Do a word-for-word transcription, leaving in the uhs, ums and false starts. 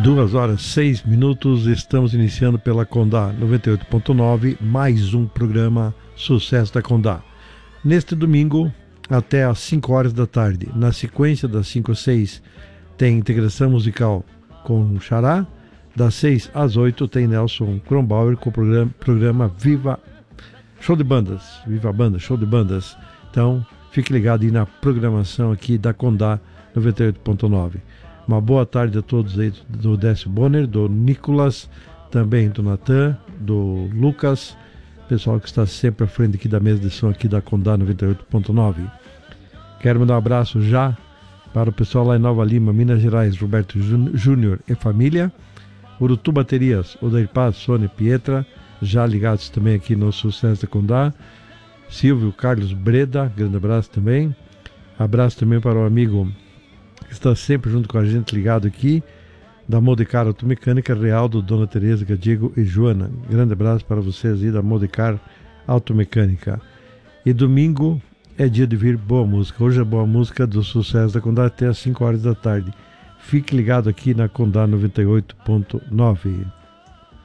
Duas horas, seis minutos, estamos iniciando pela Condá noventa e oito ponto nove, mais um programa Sucesso da Condá. Neste domingo, até às cinco horas da tarde, na sequência das cinco às seis, tem integração musical com o Xará, das seis às oito tem Nelson Kronbauer com o programa, programa Viva Show de Bandas, Viva Banda, Show de Bandas. Então, fique ligado aí na programação aqui da Condá noventa e oito ponto nove. Uma boa tarde a todos aí do Décio Bonner, do Nicolas, também do Natan, do Lucas, pessoal que está sempre à frente aqui da mesa de som aqui da Condá noventa e oito ponto nove. Quero mandar um abraço já para o pessoal lá em Nova Lima, Minas Gerais, Roberto Júnior e família, Urutu Baterias, Odair Paz, Sônia Pietra, já ligados também aqui no Sucesso da Condá, Silvio Carlos Breda, grande abraço também, abraço também para o amigo que está sempre junto com a gente, ligado aqui, da Modecar Automecânica, Realdo, Dona Tereza, Diego e Joana. Grande abraço para vocês aí da Modecar Automecânica. E domingo é dia de vir boa música. Hoje é boa música do Sucesso da Condá até às cinco horas da tarde. Fique ligado aqui na Condá noventa e oito ponto nove.